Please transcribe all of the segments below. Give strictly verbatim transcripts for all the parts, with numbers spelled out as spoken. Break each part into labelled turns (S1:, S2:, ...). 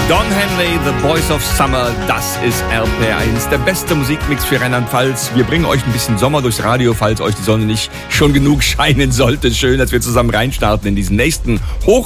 S1: Don Henley, The Boys of Summer, das ist R P R eins, der beste Musikmix für Rheinland-Pfalz. Wir bringen euch ein bisschen Sommer durchs Radio, falls euch die Sonne nicht schon genug scheinen sollte. Schön, dass wir zusammen reinstarten in diesen nächsten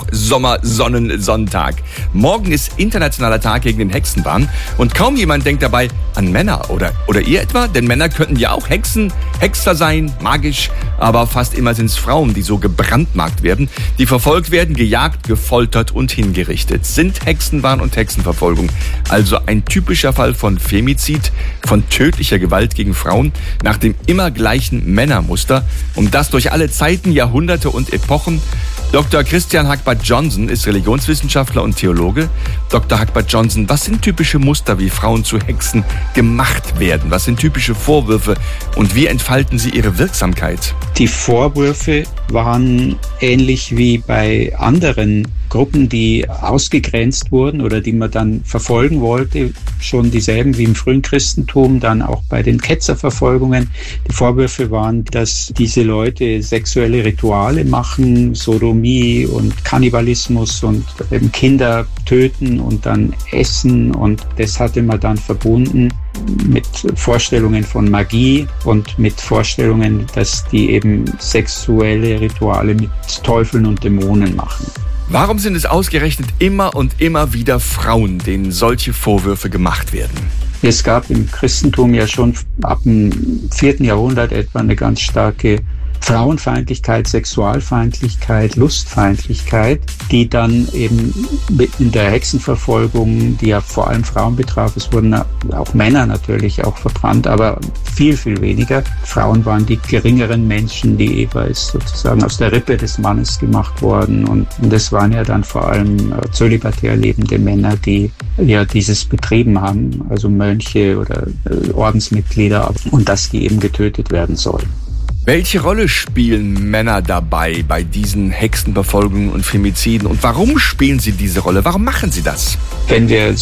S1: Hochsommersonnensonntag. Morgen ist internationaler Tag gegen den Hexenwahn und kaum jemand denkt dabei an Männer. Oder, oder ihr etwa? Denn Männer könnten ja auch Hexen, Hexer sein, magisch, aber fast immer sind es Frauen, die so gebrandmarkt werden, die verfolgt werden, gejagt, gefoltert und hingerichtet. Sind Hexenwahn und Hexenverfolgung also ein typischer Fall von Femizid, von tödlicher Gewalt gegen Frauen nach dem immer gleichen Männermuster und das durch alle Zeiten, Jahrhunderte und Epochen? Doktor Christian Hackbart-Johnson ist Religionswissenschaftler und Theologe. Doktor Hackbart-Johnson, was sind typische Muster, wie Frauen zu Hexen gemacht werden? Was sind typische Vorwürfe und wie entfalten sie ihre Wirksamkeit?
S2: Die Vorwürfe waren ähnlich wie bei anderen Gruppen, die ausgegrenzt wurden oder die man dann verfolgen wollte, schon dieselben wie im frühen Christentum, dann auch bei den Ketzerverfolgungen. Die Vorwürfe waren, dass diese Leute sexuelle Rituale machen, Sodomie und Kannibalismus und eben Kinder töten und dann essen, und das hatte man dann verbunden mit Vorstellungen von Magie und mit Vorstellungen, dass die eben sexuelle Rituale mit Teufeln und Dämonen machen.
S1: Warum sind es ausgerechnet immer und immer wieder Frauen, denen solche Vorwürfe gemacht werden?
S2: Es gab im Christentum ja schon ab dem vierten Jahrhundert etwa eine ganz starke Frauenfeindlichkeit, Sexualfeindlichkeit, Lustfeindlichkeit, die dann eben in der Hexenverfolgung, die ja vor allem Frauen betraf, es wurden auch Männer natürlich auch verbrannt, aber viel, viel weniger. Frauen waren die geringeren Menschen, die Eva ist sozusagen aus der Rippe des Mannes gemacht worden, und das waren ja dann vor allem zölibatär lebende Männer, die ja dieses betrieben haben, also Mönche oder Ordensmitglieder, und dass die eben getötet werden sollen.
S1: Welche Rolle spielen Männer dabei bei diesen Hexenverfolgungen und Femiziden, und warum spielen sie diese Rolle? Warum machen sie das?
S2: Wenn wir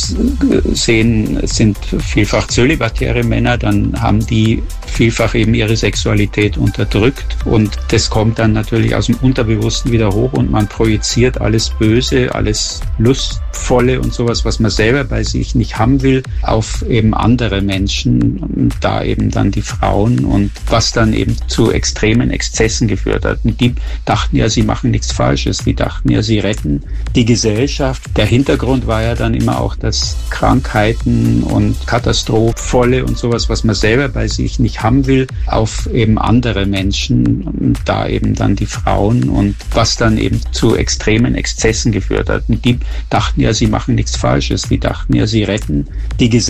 S2: sehen, es sind vielfach zölibatäre Männer, dann haben die vielfach eben ihre Sexualität unterdrückt, und das kommt dann natürlich aus dem Unterbewussten wieder hoch und man projiziert alles Böse, alles Lustvolle und sowas, was man selber bei sich nicht haben will, auf eben andere Menschen, und da eben dann die Frauen, und was dann eben zu extremen Exzessen geführt hat. Und die dachten ja, sie machen nichts Falsches, die dachten ja, sie retten die Gesellschaft. Der Hintergrund war ja dann immer auch, dass Krankheiten und Katastrophenvolle und sowas, was man selber bei sich nicht haben will, auf eben andere Menschen, und da eben dann die Frauen, und was dann eben zu extremen Exzessen geführt hat. Und die dachten ja, sie machen nichts Falsches, die dachten ja, sie retten die Gesellschaft.